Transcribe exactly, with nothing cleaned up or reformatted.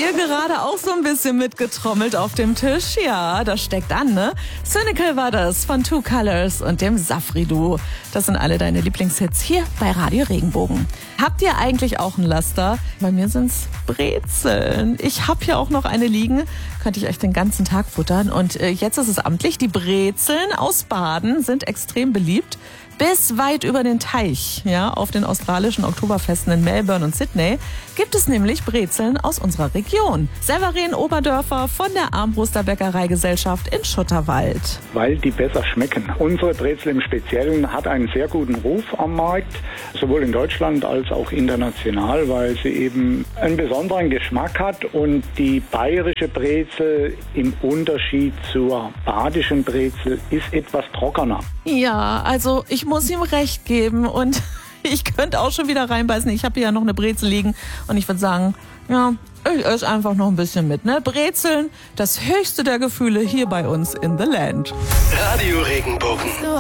ihr gerade auch so ein bisschen mitgetrommelt auf dem Tisch? Ja, das steckt an, ne? Cynical war das von Two Colors und dem Safri-Duo. Das sind alle deine Lieblingshits hier bei Radio Regenbogen. Habt ihr eigentlich auch einen Laster? Bei mir sind's Brezeln. Ich hab hier auch noch eine liegen. Könnte ich euch den ganzen Tag futtern. Und äh, jetzt ist es amtlich. Die Brezeln aus Baden sind extrem beliebt. Bis weit über den Teich, ja, auf den australischen Oktoberfesten in Melbourne und Sydney, gibt es nämlich Brezeln aus unserer Region. Severin Oberdörfer von der Armbruster Bäckereigesellschaft in Schutterwald. Weil die besser schmecken. Unsere Brezel im Speziellen hat einen sehr guten Ruf am Markt, sowohl in Deutschland als auch international, weil sie eben einen besonderen Geschmack hat und die bayerische Brezel im Unterschied zur badischen Brezel ist etwas trockener. Ja, also ich muss ihm recht geben und ich könnte auch schon wieder reinbeißen. Ich habe hier ja noch eine Brezel liegen und ich würde sagen, ja, ich esse einfach noch ein bisschen mit, ne? Brezeln, das höchste der Gefühle hier bei uns in the Land. Radio Regenbogen.